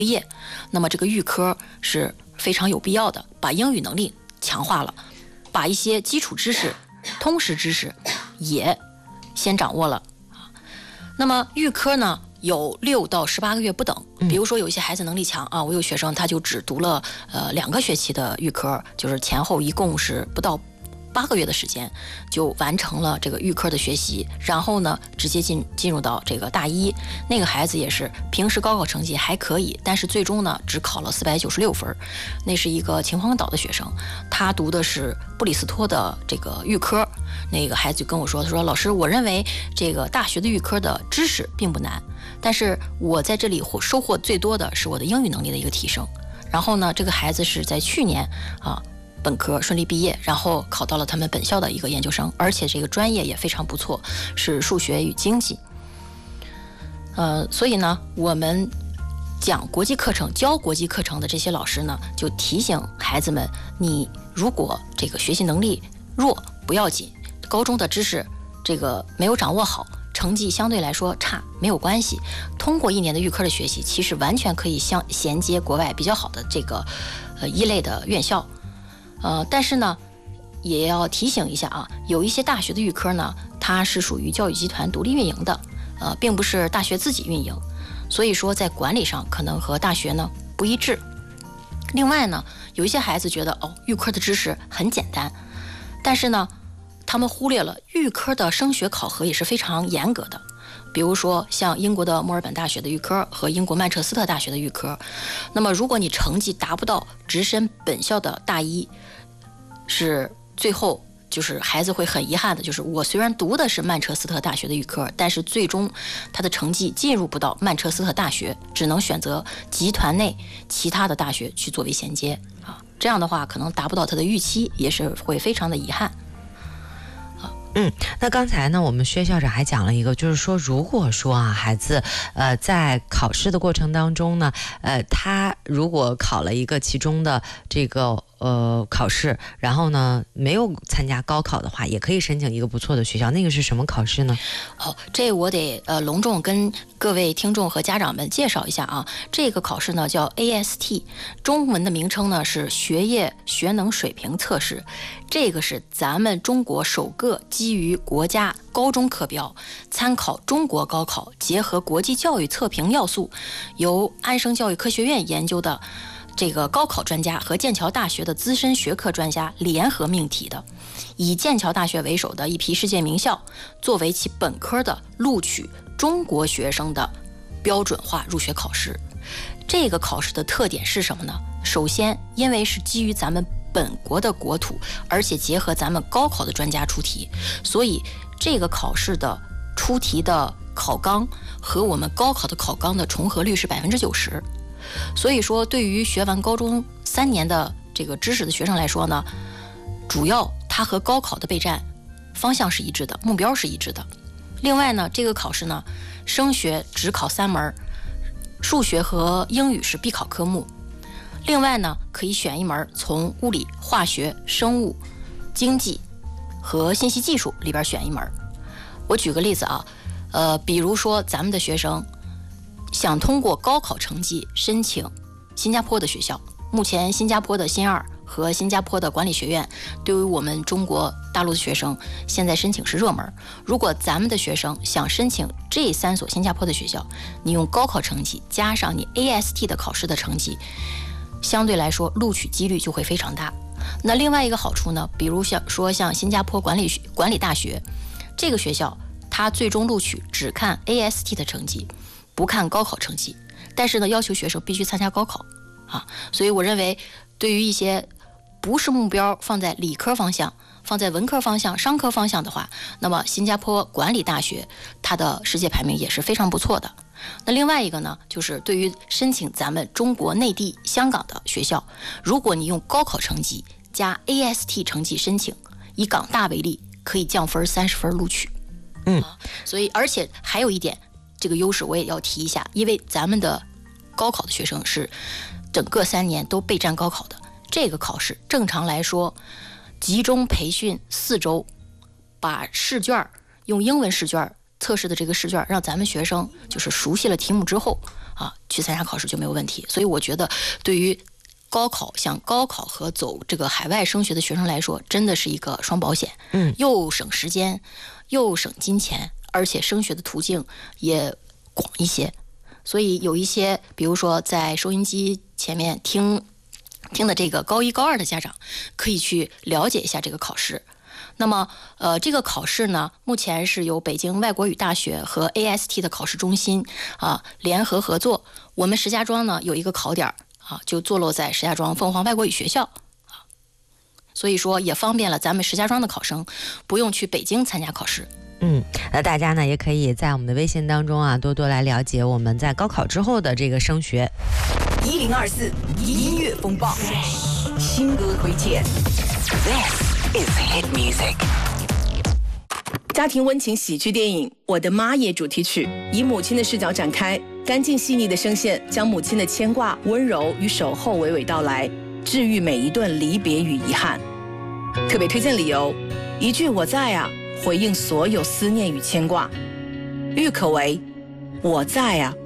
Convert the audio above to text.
业，那么这个预科是非常有必要的，把英语能力强化了，把一些基础知识、通识知识也先掌握了。那么预科呢有6到18个月不等，比如说有一些孩子能力强啊，我有学生他就只读了2个学期的预科，就是前后一共是不到8个月的时间就完成了这个预科的学习，然后呢直接进入到这个大一。那个孩子也是平时高考成绩还可以，但是最终呢只考了496分，那是一个秦皇岛的学生，他读的是布里斯托的这个预科。那个孩子就跟我说，他说老师，我认为这个大学的预科的知识并不难，但是我在这里收获最多的是我的英语能力的一个提升。然后呢这个孩子是在去年本科顺利毕业，然后考到了他们本校的一个研究生，而且这个专业也非常不错，是数学与经济。所以呢我们讲国际课程、教国际课程的这些老师呢，就提醒孩子们，你如果这个学习能力弱不要紧，高中的知识这个没有掌握好，成绩相对来说差没有关系，通过1年的预科的学习，其实完全可以衔接国外比较好的这个一类的院校。但是呢也要提醒一下啊，有一些大学的预科呢，它是属于教育集团独立运营的，并不是大学自己运营，所以说在管理上可能和大学呢不一致。另外呢，有一些孩子觉得预科的知识很简单，但是呢他们忽略了预科的升学考核也是非常严格的。比如说像英国的墨尔本大学的预科和英国曼彻斯特大学的预科，那么如果你成绩达不到直升本校的大一，是最后就是孩子会很遗憾的，就是我虽然读的是曼彻斯特大学的预科，但是最终他的成绩进入不到曼彻斯特大学，只能选择集团内其他的大学去作为衔接这样的话可能达不到他的预期，也是会非常的遗憾。 那刚才呢我们薛校长还讲了一个，就是说如果说孩子在考试的过程当中呢他如果考了一个其中的这个考试，然后呢没有参加高考的话，也可以申请一个不错的学校。那个是什么考试呢？ 这我得隆重跟各位听众和家长们介绍一下啊。这个考试呢叫 AST， 中文的名称呢是学业学能水平测试。这个是咱们中国首个基于国家高中课标，参考中国高考，结合国际教育测评要素，由安省教育科学院研究的这个高考专家和剑桥大学的资深学科专家联合命题的，以剑桥大学为首的一批世界名校作为其本科的录取中国学生的标准化入学考试。这个考试的特点是什么呢？首先，因为是基于咱们本国的国土，而且结合咱们高考的专家出题，所以这个考试的出题的考纲和我们高考的考纲的重合率是90%。所以说对于学完高中3年的这个知识的学生来说呢，主要它和高考的备战方向是一致的，目标是一致的。另外呢，这个考试呢升学只考3门，数学和英语是必考科目，另外呢可以选一门从物理、化学、生物、经济和信息技术里边选一门。我举个例子啊，比如说咱们的学生想通过高考成绩申请新加坡的学校，目前新加坡的新2和新加坡的管理学院对于我们中国大陆的学生现在申请是热门。如果咱们的学生想申请这3所新加坡的学校，你用高考成绩加上你 AST 的考试的成绩，相对来说录取几率就会非常大。那另外一个好处呢，比如像新加坡管理大学这个学校，它最终录取只看 AST 的成绩，不看高考成绩，但是呢要求学生必须参加高考所以我认为对于一些不是目标放在理科方向、放在文科方向、商科方向的话，那么新加坡管理大学它的世界排名也是非常不错的。那另外一个呢，就是对于申请咱们中国内地、香港的学校，如果你用高考成绩加 AST 成绩申请，以港大为例，可以降分30分录取。所以而且还有一点，这个优势我也要提一下，因为咱们的高考的学生是整个3年都备战高考的，这个考试正常来说集中培训4周，把试卷用英文试卷测试的这个试卷，让咱们学生就是熟悉了题目之后去参加考试就没有问题。所以我觉得对于高考和走这个海外升学的学生来说，真的是一个双保险，又省时间，又省金钱，而且升学的途径也广一些。所以有一些，比如说在收音机前面听的这个高一高二的家长，可以去了解一下这个考试。那么这个考试呢，目前是由北京外国语大学和 AST 的考试中心联合合作。我们石家庄呢有一个考点就坐落在石家庄凤凰外国语学校所以说也方便了咱们石家庄的考生不用去北京参加考试。 那大家呢也可以在我们的微信当中多多来了解我们在高考之后的这个升学。 1024音乐风暴新歌推荐。This is hit music。家庭温情喜剧电影《我的妈耶》主题曲，以母亲的视角展开，干净细腻的声线将母亲的牵挂、温柔与守候娓娓道来，治愈每一段离别与遗憾。特别推荐理由：一句我在啊，回应所有思念与牵挂。郁可唯，我在啊。